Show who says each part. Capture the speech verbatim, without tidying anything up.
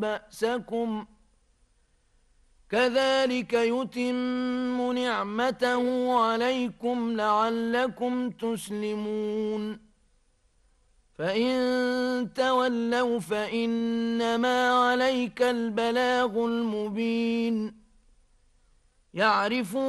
Speaker 1: بأسكم كذلك يتم نعمته عليكم لعلكم تسلمون فإن تولوا فإنما عليك البلاغ المبين يعرفون